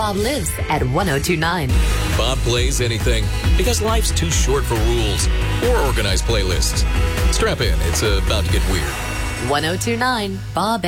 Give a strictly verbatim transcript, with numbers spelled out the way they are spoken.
Bob lives at one oh two nine. Bob plays anything because life's too short for rules or organized playlists. Strap in, it's about to get weird. one oh two nine Bob